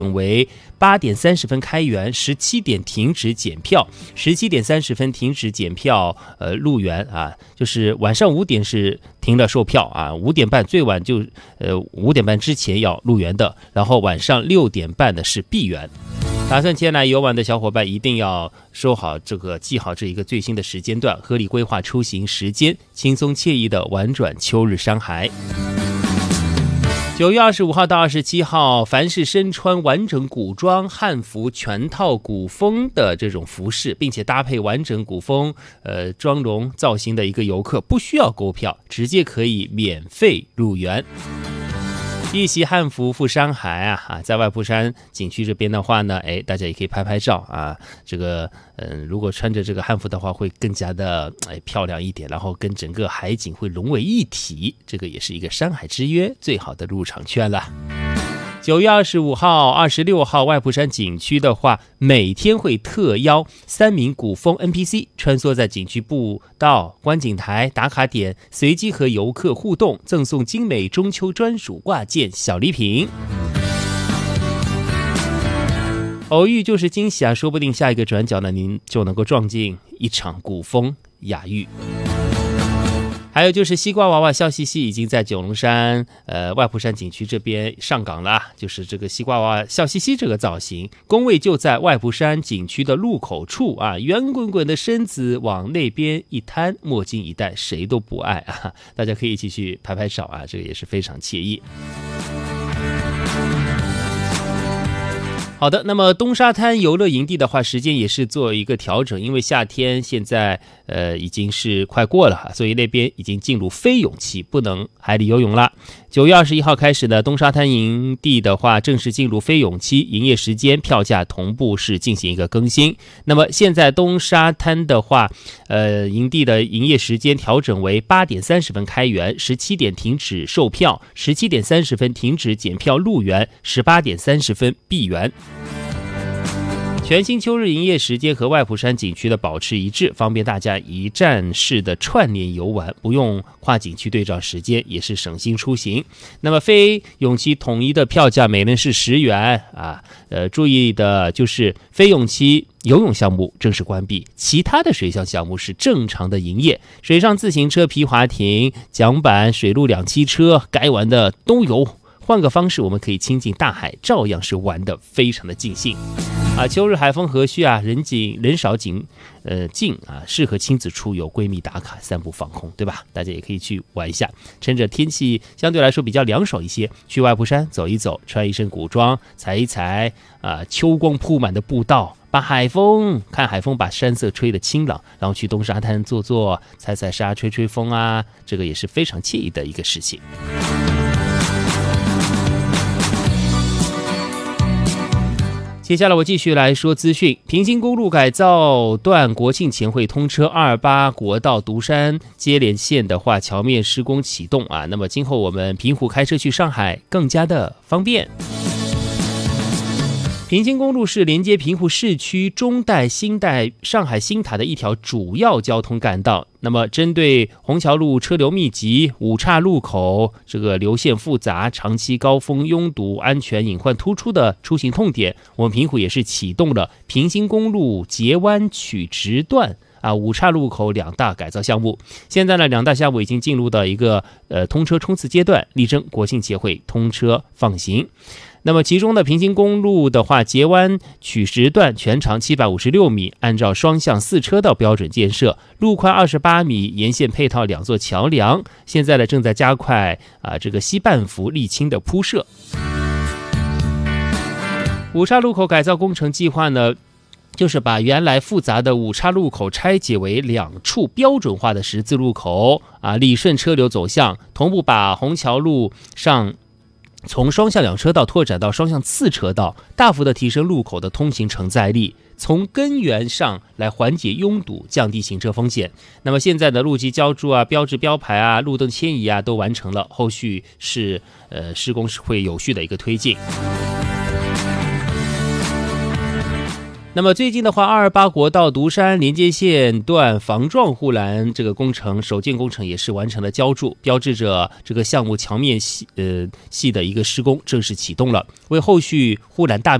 为8点30分开园，17点停止检票，17点30分停止检票，入园啊，就是晚上5点是停了售票啊，5点半最晚就5点半之前要入园的，然后晚上6点半的是闭园。打算前来游玩的小伙伴一定要记好这一个最新的时间段，合理规划出行时间，轻松惬意的玩转秋日山海。9月25号到27号，凡是身穿完整古装汉服全套古风的这种服饰，并且搭配完整古风妆容造型的一个游客，不需要购票，直接可以免费入园。一袭汉服赴山海啊，在外埔山景区这边的话呢，大家也可以拍拍照啊。这个如果穿着这个汉服的话，会更加的漂亮一点，然后跟整个海景会融为一体，这个也是一个山海之约最好的入场券了。9月25号、26号，外埔山景区的话，每天会特邀3名古风 NPC 穿梭在景区步道、观景台、打卡点，随机和游客互动，赠送精美中秋专属挂件小礼品。偶遇就是惊喜啊，说不定下一个转角呢，您就能够撞进一场古风雅遇。还有就是西瓜娃娃笑嘻嘻已经在九龙山外埔山景区这边上岗了，就是这个西瓜娃娃笑嘻嘻这个造型，工位就在外埔山景区的入口处啊，圆滚滚的身子往那边一摊，墨镜一戴，谁都不爱啊！大家可以一起去拍拍照啊，这个也是非常惬意。好的，那么东沙滩游乐营地的话，时间也是做一个调整，因为夏天现在已经是快过了，所以那边已经进入非泳期，不能海里游泳了。9月21号开始的东沙滩营地的话，正式进入非泳期，营业时间、票价同步是进行一个更新。那么现在东沙滩的话，营地的营业时间调整为8点30分开园，17点停止售票，17点30分停止检票入园，18点30分闭园。全新秋日营业时间和外埔山景区的保持一致，方便大家一站式的串联游玩，不用跨景区对照时间，也是省心出行。那么非泳期统一的票价每人是10元啊。注意的就是非泳期游泳项目正式关闭，其他的水上项目是正常的营业。水上自行车、皮划艇、桨板、水陆两栖车，该玩的都有。换个方式，我们可以亲近大海，照样是玩得非常的尽兴啊！秋日海风和煦啊，人少景静啊，适合亲子出游、闺蜜打卡、散步放空，对吧？大家也可以去玩一下，趁着天气相对来说比较凉爽一些，去外埔山走一走，穿一身古装，踩一踩啊秋光铺满的步道，看海风把山色吹得清朗，然后去东沙滩坐坐、踩踩沙、吹吹风啊，这个也是非常惬意的一个事情。接下来我继续来说资讯。平兴公路改造段国庆前会通车，28国道独山接连线的话，桥面施工启动啊，那么今后我们平湖开车去上海更加的方便。平兴公路是连接平湖市区中代、新代、上海新塔的一条主要交通干道。那么针对虹桥路车流密集、五岔路口这个流线复杂、长期高峰拥堵、安全隐患突出的出行痛点，我们平湖也是启动了平兴公路截湾取直段五岔路口2大改造项目。现在呢，2大项目已经进入到一个通车冲刺阶段，力争国庆节会通车放行。那么其中的平兴公路的话，截湾取直段全长756米，按照双向4车道标准建设，路宽28米，沿线配套2座桥梁。现在呢正在加快这个西半幅沥青的铺设。五岔路口改造工程计划呢，就是把原来复杂的五岔路口拆解为2处标准化的十字路口理顺车流走向，同步把虹桥路上从双向2车道拓展到双向4车道，大幅的提升路口的通行承载力，从根源上来缓解拥堵，降低行车风险。那么现在的路基浇筑标志标牌路灯迁移都完成了，后续是施工是会有序的一个推进。 那么最近的话，228国道独山连接线段防撞护栏这个工程首件工程也是完成了浇筑，标志着这个项目桥面系的一个施工正式启动了，为后续护栏大